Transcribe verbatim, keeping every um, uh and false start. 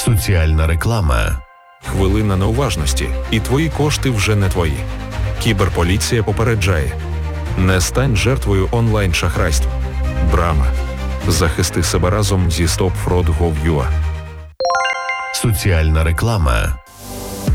Соціальна реклама. Хвилина неуважності, і твої кошти вже не твої. Кіберполіція попереджає. Не стань жертвою онлайн-шахрайств. Брама. Захисти себе разом зі стоп фрод точка гов точка ю а. Соціальна реклама.